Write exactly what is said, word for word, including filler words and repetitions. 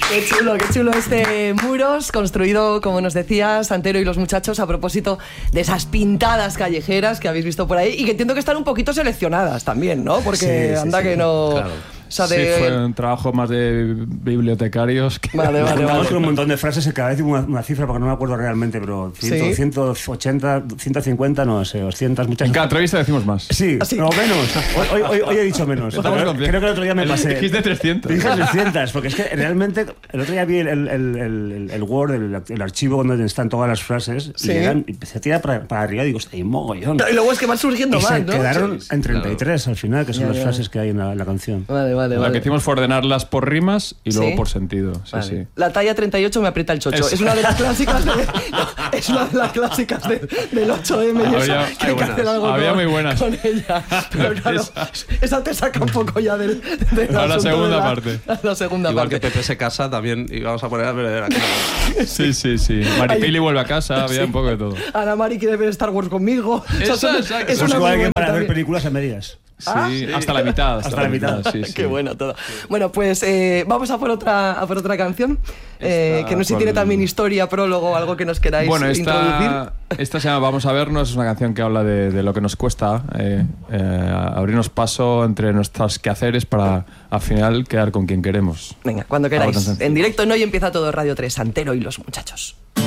Qué chulo, qué chulo este Muros, construido, como nos decía Santero y los muchachos, a propósito de esas pintadas callejeras que habéis visto por ahí y que entiendo que están un poquito seleccionadas también, ¿no? Porque sí, anda sí, que sí. no... Claro. O sea, de... Sí, fue un trabajo más de bibliotecarios. Que... Vale, vale, Vamos vale. con un montón de frases y cada vez digo una, una cifra porque no me acuerdo realmente, pero cien, ¿Sí? ciento ochenta, ciento cincuenta, no sé, doscientas, muchas. En cada entrevista decimos más. Sí, ¿Ah, sí? no, menos. Hoy, hoy, hoy, hoy he dicho menos. Estamos Creo, confiados. creo que el otro día me pasé. Dijiste trescientas. Dije trescientas, porque es que realmente el otro día vi el, el, el, el, el Word, el, el archivo donde están todas las frases, Sí. y, eran, y empecé a tirar para, para arriba y digo, hostia, hay un mogollón. Y luego es que van surgiendo Y más, se ¿no? quedaron Sí. en treinta y tres al final, que son Ya, las ya. frases que hay en la, la canción. Vale, vale, Lo vale. que hicimos fue ordenarlas por rimas y luego ¿Sí? por sentido. Sí, Vale. sí. La talla treinta y ocho me aprieta el chocho. Es- Es una de las clásicas de, es una de las clásicas de- del ocho eme y eso, Había- que hay que buenas. hacer algo Había con, muy buenas. con ella. Pero claro, Esa. esa te saca un poco ya del, del A la asunto segunda de la- parte. a la segunda Igual parte. que Pepe se casa, también íbamos a poner a ver a qué- Sí, sí, sí. Maripili vuelve a casa, había Sí. un poco de todo. Ana Mari quiere ver Star Wars conmigo. Eso, son- exacto. es Eso es una igual muy que buena para ver también. películas a medias. Sí, Ah, hasta la mitad. Hasta la mitad. Sí, sí. Qué bueno todo. Bueno, pues eh, vamos a por otra, a por otra canción. eh, Esta que no sé si con- tiene también historia, prólogo o algo que nos queráis Bueno, introducir. esta, esta se llama Vamos a vernos, es una canción que habla de, de lo que nos cuesta eh, eh, abrirnos paso entre nuestros quehaceres para al final quedar con quien queremos. Venga, cuando Algo tan queráis. sencillo. En directo no y empieza todo Radio tres, Santero y los muchachos.